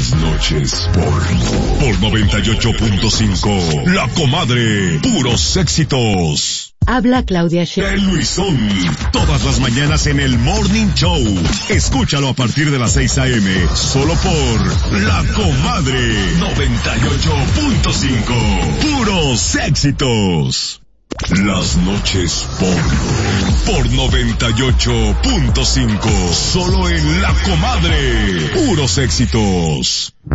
las noches por 98.5. La Comadre, puros éxitos. Habla Claudia Sheinbaum. El Luisón, todas las mañanas en el Morning Show. Escúchalo a partir de las 6 a.m. solo por La Comadre 98.5. Puros éxitos. Las noches por 98.5. Solo en La Comadre. Puros éxitos.